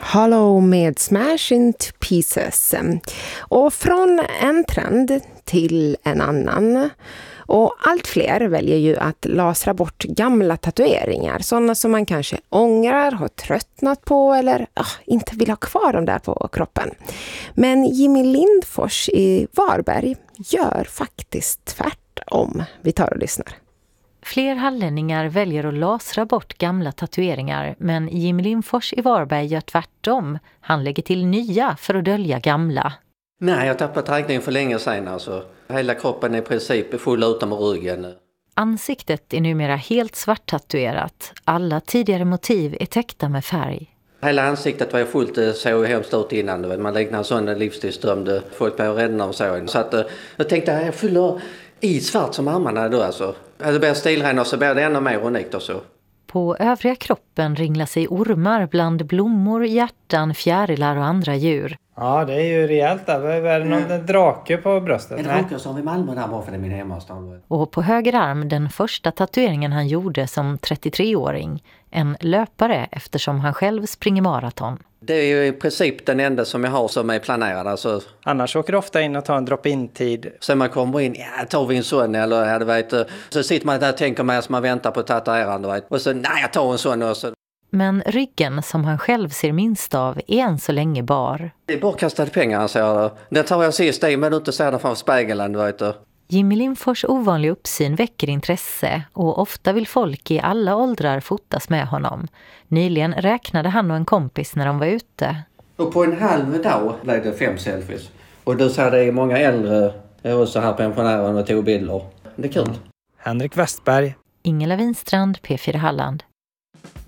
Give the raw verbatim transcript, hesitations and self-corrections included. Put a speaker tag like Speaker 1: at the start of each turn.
Speaker 1: Hollow med Smash Into Pieces. Och från en trend till en annan. Och allt fler väljer ju att lasra bort gamla tatueringar. Sådana som man kanske ångrar, har tröttnat på eller ah, inte vill ha kvar dem där på kroppen. Men Jimmy Lindfors i Varberg gör faktiskt tvärtom. Vi tar och lyssnar.
Speaker 2: Fler hallänningar väljer att lasra bort gamla tatueringar, men Jimmy Lindfors i Varberg gör tvärtom. Han lägger till nya för att dölja gamla.
Speaker 3: Nej, jag tappade träningen för länge sedan. Alltså. Hela kroppen är i princip full utom ryggen.
Speaker 2: Ansiktet är numera helt svart-tatuerat. Alla tidigare motiv är täckta med färg.
Speaker 3: Hela ansiktet var fullt, så hemskt ut innan. Man liknar en sån livstidsdömd. Folk blev rädda och så. Så att, jag tänkte att jag fyller i svart som armarna då alltså. Det blir stilren och så blir det ännu mer unikt och så.
Speaker 2: På övriga kroppen ringlar sig ormar bland blommor, hjärtan, fjärilar och andra djur.
Speaker 4: Ja, det är ju rejält där. Är det någon mm. drake på bröstet?
Speaker 3: En drake som i Malmö där bara för det är min hemmastad.
Speaker 2: Och på höger arm den första tatueringen han gjorde som trettiotre-åring. En löpare eftersom han själv springer maraton.
Speaker 3: Det är ju i princip den enda som jag har som är planerad. Alltså.
Speaker 4: Annars åker du ofta in och tar en drop-in-tid.
Speaker 3: Sen man kommer in, ja tar vi en sån eller ja, du vet. Så sitter man där och tänker med som man väntar på tatuerande. Vet. Och så nej jag tar en sån och så.
Speaker 2: Men ryggen som han själv ser minst av är än så länge bar.
Speaker 3: Det är bara kastade pengar, säger jag. Den tar jag sist i men du inte ser det från spegeln, vet du.
Speaker 2: Jimmy Lindfors ovanlig uppsyn väcker intresse och ofta vill folk i alla åldrar fotas med honom. Nyligen räknade han och en kompis när de var ute.
Speaker 3: Och på en halv dag blev det fem selfies. Och du ser det är många äldre också här pensionärer och tog bilder. Det är kul.
Speaker 4: Henrik Westberg.
Speaker 2: Ingela Winstrand, P fyra Halland.